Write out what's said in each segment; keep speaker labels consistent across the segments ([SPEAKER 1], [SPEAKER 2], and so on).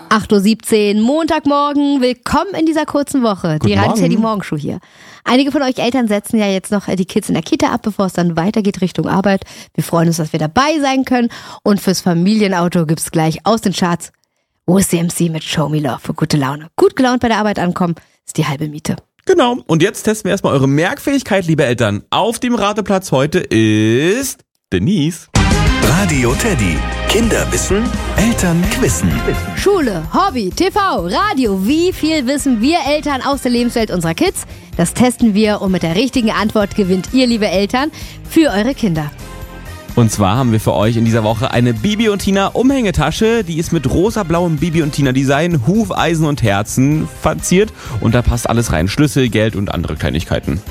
[SPEAKER 1] 8:17 Uhr, Montagmorgen. Willkommen in dieser kurzen Woche.
[SPEAKER 2] Guten
[SPEAKER 1] Die Radio
[SPEAKER 2] Morgen.
[SPEAKER 1] Teddy Morgenshow hier. Einige von euch Eltern setzen ja jetzt noch die Kids in der Kita ab, bevor es dann weitergeht Richtung Arbeit. Wir freuen uns, dass wir dabei sein können. Und fürs Familienauto gibt's gleich aus den Charts OCMC mit Show Me Love für gute Laune. Gut gelaunt bei der Arbeit ankommen ist die halbe Miete.
[SPEAKER 2] Genau. Und jetzt testen wir erstmal eure Merkfähigkeit, liebe Eltern. Auf dem Rateplatz heute ist Denise.
[SPEAKER 3] Radio Teddy. Kinder wissen, Eltern quissen.
[SPEAKER 1] Schule, Hobby, TV, Radio. Wie viel wissen wir Eltern aus der Lebenswelt unserer Kids? Das testen wir und mit der richtigen Antwort gewinnt ihr, liebe Eltern, für eure Kinder.
[SPEAKER 2] Und zwar haben wir für euch in dieser Woche eine Bibi und Tina Umhängetasche. Die ist mit rosa-blauem Bibi und Tina Design, Hufeisen und Herzen verziert. Und da passt alles rein. Schlüssel, Geld und andere Kleinigkeiten.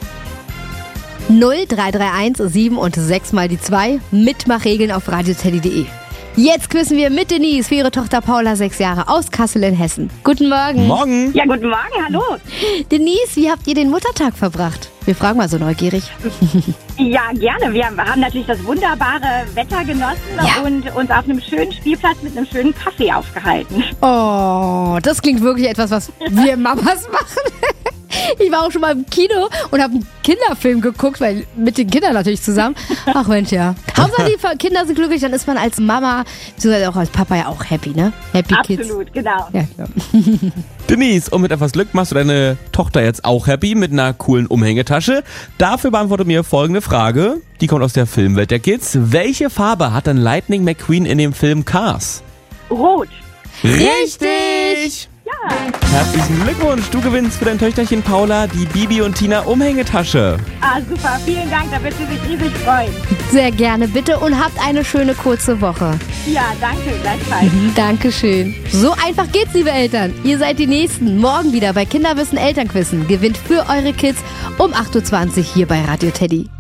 [SPEAKER 1] 0331 7 und 6 mal die 2. Mitmachregeln auf radioteddy.de. Jetzt quizzen wir mit Denise für ihre Tochter Paula, 6 Jahre, aus Kassel in Hessen. Guten Morgen.
[SPEAKER 2] Morgen.
[SPEAKER 4] Ja, guten Morgen, hallo.
[SPEAKER 1] Denise, wie habt ihr den Muttertag verbracht? Wir fragen mal so neugierig.
[SPEAKER 4] Ja, gerne. Wir haben natürlich das wunderbare Wetter genossen und uns auf einem schönen Spielplatz mit einem schönen Kaffee aufgehalten.
[SPEAKER 1] Oh, das klingt wirklich etwas, was wir Mamas machen. Ich war auch schon mal im Kino und habe einen Kinderfilm geguckt, weil mit den Kindern natürlich zusammen. Ach Mensch, ja. Hauptsache die Kinder sind glücklich, dann ist man als Mama, beziehungsweise auch als Papa ja auch happy, ne? Happy Kids.
[SPEAKER 4] Absolut, genau.
[SPEAKER 1] Ja, klar.
[SPEAKER 2] Denise, und mit etwas Glück machst du deine Tochter jetzt auch happy mit einer coolen Umhängetasche. Dafür beantworte mir folgende Frage. Die kommt aus der Filmwelt der Kids. Welche Farbe hat denn Lightning McQueen in dem Film Cars?
[SPEAKER 4] Rot.
[SPEAKER 2] Richtig!
[SPEAKER 4] Ja.
[SPEAKER 2] Herzlichen Glückwunsch, du gewinnst für dein Töchterchen Paula die Bibi und Tina Umhängetasche.
[SPEAKER 4] Ah, super. Vielen Dank, da wird sie sich riesig freuen.
[SPEAKER 1] Sehr gerne, bitte, und habt eine schöne kurze Woche.
[SPEAKER 4] Ja, danke, gleichfalls.
[SPEAKER 1] Dankeschön. So einfach geht's, liebe Eltern. Ihr seid die Nächsten. Morgen wieder bei Kinderwissen Elternquissen. Gewinnt für eure Kids um 8:20 Uhr hier bei Radio Teddy.